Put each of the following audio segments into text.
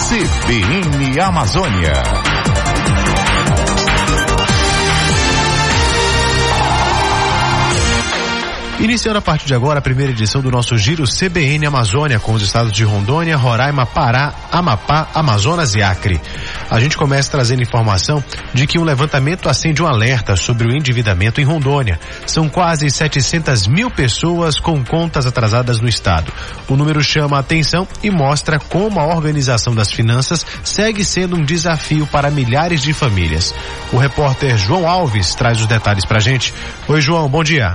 CBN Amazônia. Iniciando a partir de agora a primeira edição do nosso Giro CBN Amazônia, com os estados de Rondônia, Roraima, Pará, Amapá, Amazonas e Acre. A gente começa trazendo informação de que um levantamento acende um alerta sobre o endividamento em Rondônia. São quase 700 mil pessoas com contas atrasadas no estado. O número chama a atenção e mostra como a organização das finanças segue sendo um desafio para milhares de famílias. O repórter João Alves traz os detalhes pra gente. Oi, João, bom dia.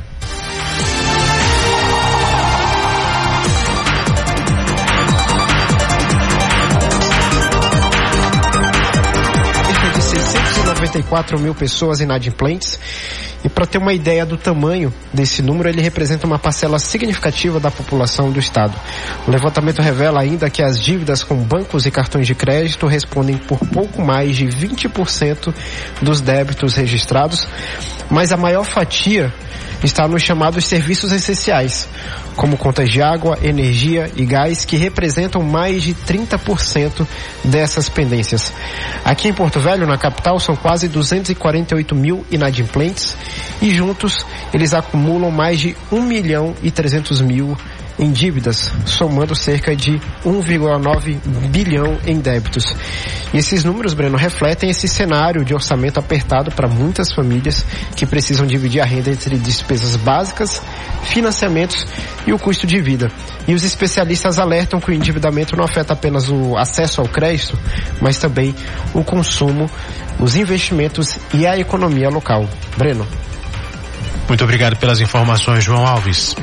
De 694 mil pessoas inadimplentes, e para ter uma ideia do tamanho desse número, ele representa uma parcela significativa da população do estado. O levantamento revela ainda que as dívidas com bancos e cartões de crédito respondem por pouco mais de 20% dos débitos registrados, mas a maior fatia está nos chamados serviços essenciais, como contas de água, energia e gás, que representam mais de 30% dessas pendências. Aqui em Porto Velho, na capital, são quase 248 mil inadimplentes e juntos eles acumulam mais de 1.300.000 em dívidas, somando cerca de 1,9 bilhão em débitos. E esses números, Breno, refletem esse cenário de orçamento apertado para muitas famílias que precisam dividir a renda entre despesas básicas, financiamentos e o custo de vida. E os especialistas alertam que o endividamento não afeta apenas o acesso ao crédito, mas também o consumo, os investimentos e a economia local. Breno. Muito obrigado pelas informações, João Alves.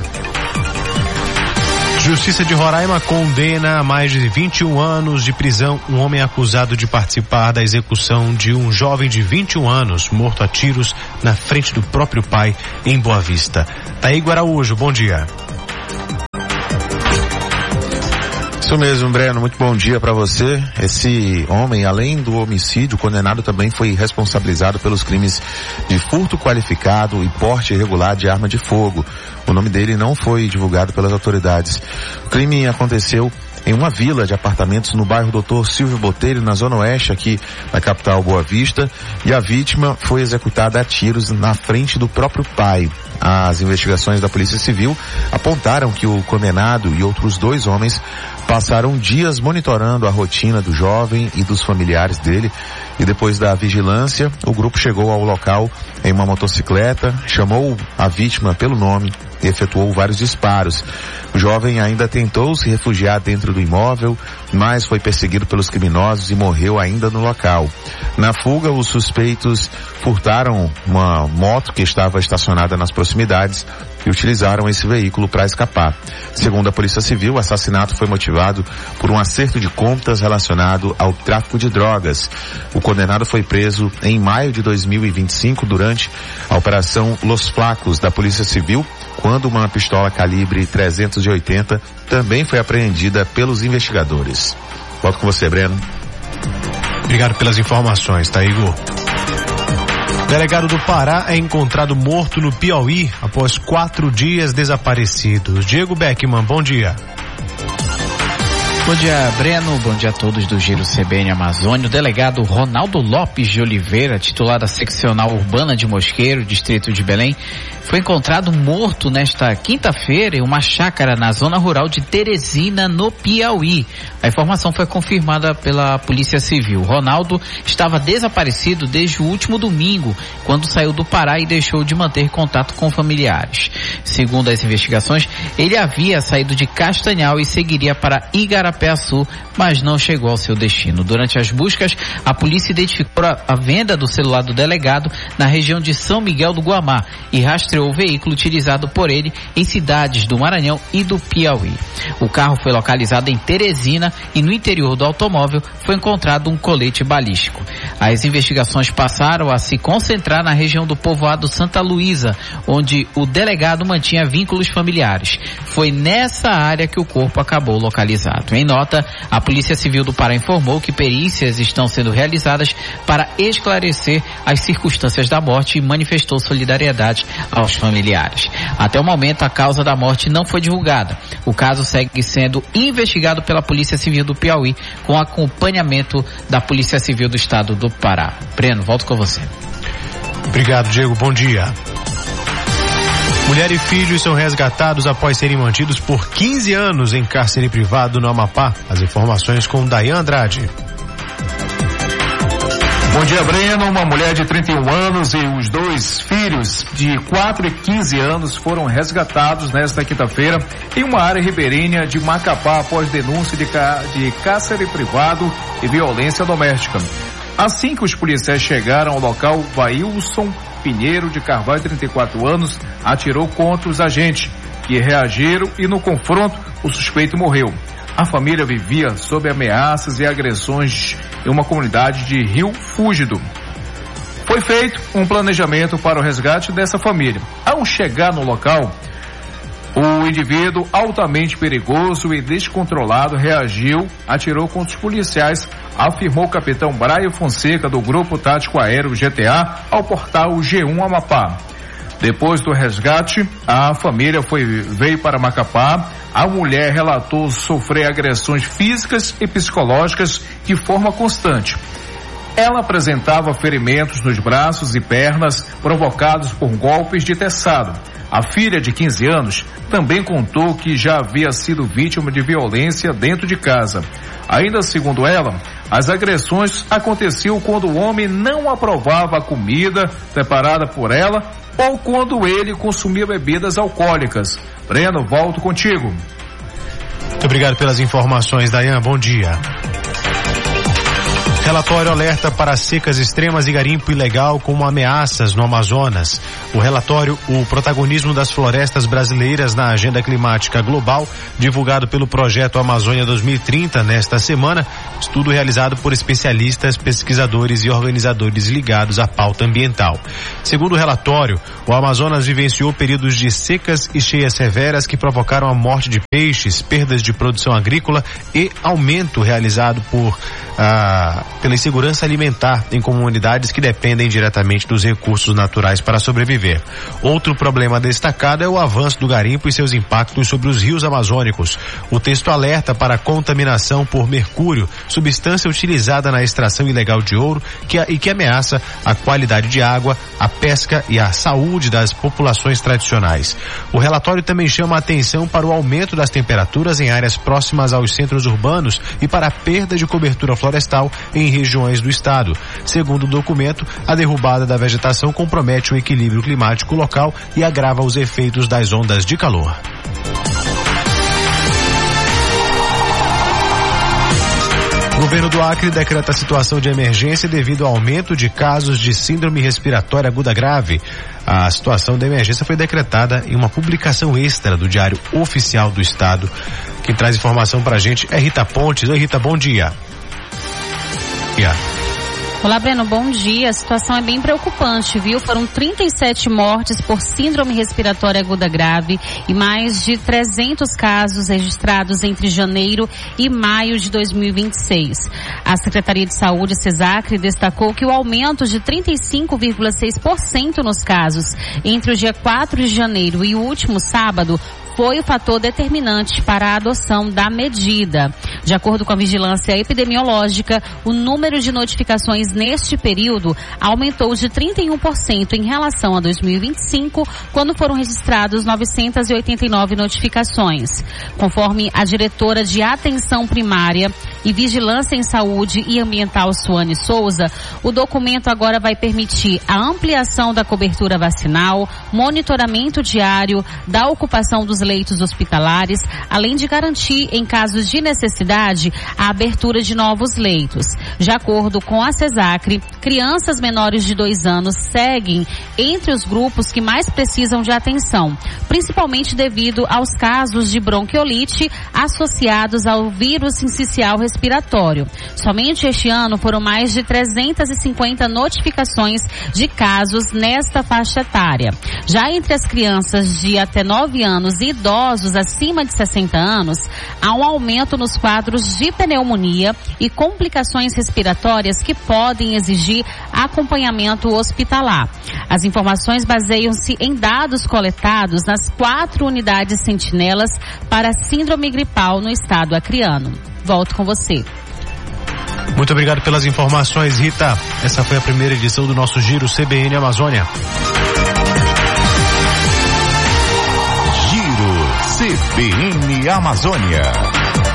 Justiça de Roraima condena a mais de 21 anos de prisão um homem acusado de participar da execução de um jovem de 21 anos morto a tiros na frente do próprio pai em Boa Vista. Taígo Araújo, bom dia. Isso mesmo, Breno, muito bom dia para você. Esse homem, além do homicídio, condenado também foi responsabilizado pelos crimes de furto qualificado e porte irregular de arma de fogo. O nome dele não foi divulgado pelas autoridades. O crime aconteceu em uma vila de apartamentos no bairro Dr. Silvio Botelho, na zona oeste aqui da capital Boa Vista, e a vítima foi executada a tiros na frente do próprio pai. As investigações da Polícia Civil apontaram que o condenado e outros 2 homens passaram dias monitorando a rotina do jovem e dos familiares dele, e depois da vigilância, o grupo chegou ao local em uma motocicleta, chamou a vítima pelo nome e efetuou vários disparos. O jovem ainda tentou se refugiar dentro do imóvel, mas foi perseguido pelos criminosos e morreu ainda no local. Na fuga, os suspeitos furtaram uma moto que estava estacionada nas proximidades e utilizaram esse veículo para escapar. Segundo a Polícia Civil, o assassinato foi motivado por um acerto de contas relacionado ao tráfico de drogas. O condenado foi preso em maio de 2025 durante a Operação Los Flacos da Polícia Civil, quando uma pistola calibre 380 também foi apreendida pelos investigadores. Volto com você, Breno. Obrigado pelas informações, Taígo. Delegado do Pará é encontrado morto no Piauí após 4 dias desaparecido. Diego Beckman, bom dia. Bom dia, Breno. Bom dia a todos do Giro CBN Amazônia. O delegado Ronaldo Lopes de Oliveira, titular da seccional urbana de Mosqueiro, distrito de Belém, foi encontrado morto nesta quinta-feira em uma chácara na zona rural de Teresina, no Piauí. A informação foi confirmada pela Polícia Civil. Ronaldo estava desaparecido desde o último domingo, quando saiu do Pará e deixou de manter contato com familiares. Segundo as investigações, ele havia saído de Castanhal e seguiria para Igarapé-Açu, mas não chegou ao seu destino. Durante as buscas, a polícia identificou a venda do celular do delegado na região de São Miguel do Guamá e rastreou o veículo utilizado por ele em cidades do Maranhão e do Piauí. O carro foi localizado em Teresina e no interior do automóvel foi encontrado um colete balístico. As investigações passaram a se concentrar na região do povoado Santa Luísa, onde o delegado mantinha vínculos familiares. Foi nessa área que o corpo acabou localizado. Em nota, a Polícia Civil do Pará informou que perícias estão sendo realizadas para esclarecer as circunstâncias da morte e manifestou solidariedade aos familiares. Até o momento, a causa da morte não foi divulgada. O caso segue sendo investigado pela Polícia Civil do Piauí, com acompanhamento da Polícia Civil do Estado do Pará. Breno, volto com você. Obrigado, Diego. Bom dia. Mulher e filhos são resgatados após serem mantidos por 15 anos em cárcere privado no Amapá. As informações com Dayan Andrade. Bom dia, Breno. Uma mulher de 31 anos e os 2 filhos de 4 e 15 anos foram resgatados nesta quinta-feira em uma área ribeirinha de Macapá após denúncia de cárcere privado e violência doméstica. Assim que os policiais chegaram ao local, Vailson Pinheiro de Carvalho, 34 anos, atirou contra os agentes, que reagiram e no confronto o suspeito morreu. A família vivia sob ameaças e agressões em uma comunidade de Rio Fúgido. Foi feito um planejamento para o resgate dessa família. Ao chegar no local, o indivíduo altamente perigoso e descontrolado reagiu, atirou contra os policiais, afirmou o capitão Braio Fonseca do Grupo Tático Aéreo GTA ao portal G1 Amapá. Depois do resgate, a família veio para Macapá. A mulher relatou sofrer agressões físicas e psicológicas de forma constante. Ela apresentava ferimentos nos braços e pernas provocados por golpes de teçado. A filha de 15 anos também contou que já havia sido vítima de violência dentro de casa. Ainda segundo ela, as agressões aconteciam quando o homem não aprovava a comida preparada por ela ou quando ele consumia bebidas alcoólicas. Breno, volto contigo. Muito obrigado pelas informações, Dayan. Bom dia. Relatório alerta para secas extremas e garimpo ilegal como ameaças no Amazonas. O relatório, o protagonismo das florestas brasileiras na agenda climática global, divulgado pelo projeto Amazônia 2030 nesta semana, estudo realizado por especialistas, pesquisadores e organizadores ligados à pauta ambiental. Segundo o relatório, o Amazonas vivenciou períodos de secas e cheias severas que provocaram a morte de peixes, perdas de produção agrícola e aumento realizado pela insegurança alimentar em comunidades que dependem diretamente dos recursos naturais para sobreviver. Outro problema destacado é o avanço do garimpo e seus impactos sobre os rios amazônicos. O texto alerta para a contaminação por mercúrio, substância utilizada na extração ilegal de ouro que ameaça a qualidade de água, a pesca e a saúde das populações tradicionais. O relatório também chama a atenção para o aumento das temperaturas em áreas próximas aos centros urbanos e para a perda de cobertura florestal em regiões do estado. Segundo o documento, a derrubada da vegetação compromete o equilíbrio climático local e agrava os efeitos das ondas de calor. O governo do Acre decreta situação de emergência devido ao aumento de casos de síndrome respiratória aguda grave. A situação de emergência foi decretada em uma publicação extra do Diário Oficial do Estado. Quem traz informação pra gente é Rita Pontes. Oi, Rita, bom dia. Olá, Breno, bom dia. A situação é bem preocupante, viu? Foram 37 mortes por síndrome respiratória aguda grave e mais de 300 casos registrados entre janeiro e maio de 2026. A Secretaria de Saúde, SESACRE, destacou que o aumento de 35,6% nos casos entre o dia 4 de janeiro e o último sábado foi o fator determinante para a adoção da medida. De acordo com a vigilância epidemiológica, o número de notificações neste período aumentou de 31% em relação a 2025, quando foram registrados 989 notificações. Conforme a diretora de Atenção Primária e Vigilância em Saúde e Ambiental, Suane Souza, o documento agora vai permitir a ampliação da cobertura vacinal, monitoramento diário da ocupação dos leitos hospitalares, além de garantir, em casos de necessidade, a abertura de novos leitos. De acordo com a SESACRE, crianças menores de 2 anos seguem entre os grupos que mais precisam de atenção, principalmente devido aos casos de bronquiolite associados ao vírus sincicial respiratório. Somente este ano foram mais de 350 notificações de casos nesta faixa etária. Já entre as crianças de até 9 anos e idosos acima de 60 anos, há um aumento nos quadros de pneumonia e complicações respiratórias que podem exigir acompanhamento hospitalar. As informações baseiam-se em dados coletados nas 4 unidades sentinelas para síndrome gripal no estado acreano. Volto com você. Muito obrigado pelas informações, Rita. Essa foi a primeira edição do nosso Giro CBN Amazônia. Giro CBN Amazônia.